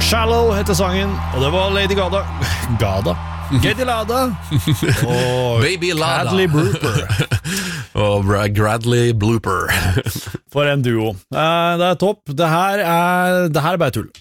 Shallow heter sangen, og det var Lady Gaga. Geddy Lada og Baby Lada Bradley Blooper. Og Bradley Blooper. For en duo. Det er topp. Det her er bare tull.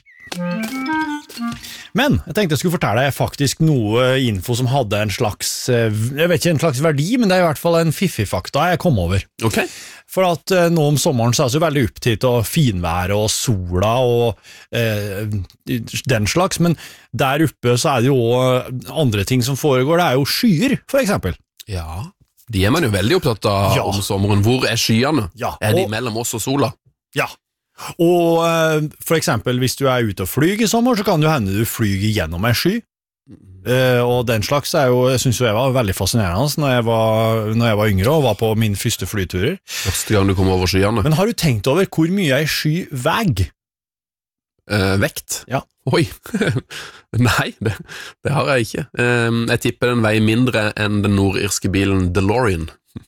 Men jeg tenkte jeg skulle fortelle deg faktisk noe info som hadde en slags, jeg vet ikke en slags verdi, men det er i hvert fall en fiffig-fakta jeg kom over. Ok. For at nå om sommeren så er det så veldig opptatt av finværet og sola og den slags, men der oppe så er det jo også andre ting som foregår, det er jo skyer, for eksempel. Ja, de er man jo veldig opptatt av om sommeren. Hvor er skyene? Ja, er de mellom oss og sola? Ja, og for eksempel hvis du er ute og flyger i sommer, så kan det jo hende du flyger gjennom en sky. Og den slags jeg synes jeg var veldig fascinerende når jeg var yngre og var på min første flyturer. Første gang du kom over skyene. Men har du tenkt over hvor mye en sky veier? Vekt? Ja. Oi, nei, det har jeg ikke. Jeg tipper den veier mindre enn den nordirske bilen DeLorean.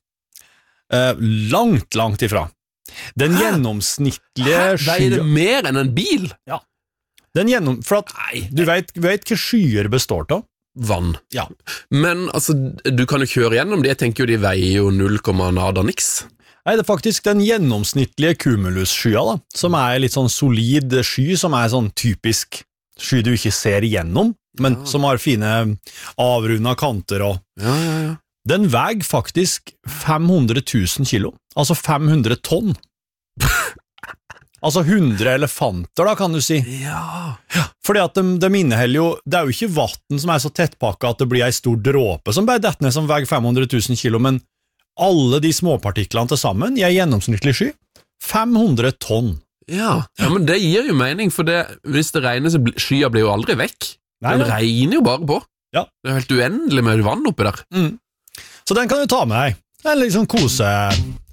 Langt ifra. Den gjennomsnittlige veier det mer enn en bil? Ja. For at, du vet hva skyer består av? Vann. Ja. Men altså, du kan jo kjøre gjennom det. Jeg tenker jo de veier jo 0,nada niks. Nei, det er faktisk den gjennomsnittlige cumulus-skya da, som er litt sånn solid sky, som er sånn typisk sky du ikke ser igjennom, men som har fine avrunda kanter og... Ja. Den veier faktisk 500 000 kilo, altså 500 tonn. Altså 100 elefanter da, kan du si. Ja. Fordi at de inneholder jo, det er jo ikke vatten som er så tettpakket at det blir en stor dråpe som bare detter ned som veier 500 000 kilo, men alle de småpartiklene til sammen i en gjennomsnittlig sky, 500 tonn. Ja, men det gir jo mening, for hvis det regner så skya blir jo aldri vekk. Den regner jo bare på. Ja. Det er helt uendelig med vann oppi der. Så den kan du ta med deg. Det er en litt sånn